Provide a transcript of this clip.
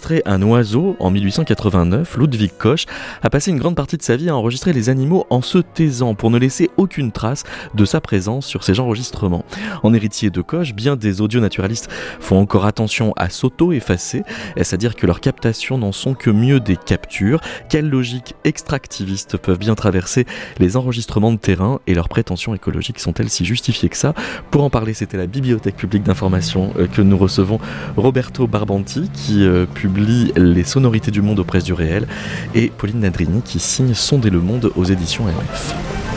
enregistrer un oiseau en 1889, Ludwig Koch a passé une grande partie de sa vie à enregistrer les animaux en se taisant pour ne laisser aucune trace de sa présence sur ces enregistrements. En héritier de Koch, bien des audionaturalistes font encore attention à s'auto-effacer, c'est-à-dire que leurs captations n'en sont que mieux des captures. Quelles logiques extractivistes peuvent bien traverser les enregistrements de terrain et leurs prétentions écologiques sont-elles si justifiées que ça ? Pour en parler, c'était la Bibliothèque publique d'information que nous recevons Roberto Barbanti qui publie Les sonorités du monde aux presses du réel et Pauline Nadrini qui signe Sonder le monde aux éditions MF.